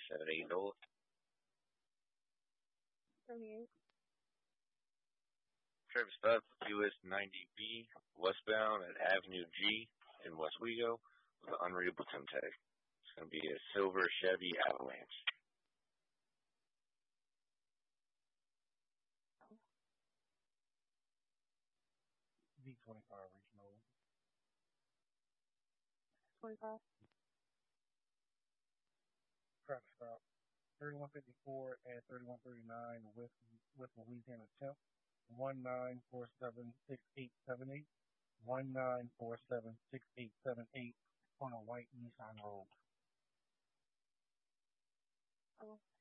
78 old. 78. Trip stop US 90B westbound at Avenue G in Westwego with an unreadable temp tag. It's going to be a silver Chevy Avalanche. V25 regional. 25. Traffic stop 3154 and 3139 with Louisiana temp 19476878 19476878 on a white Nissan Rogue. Oh.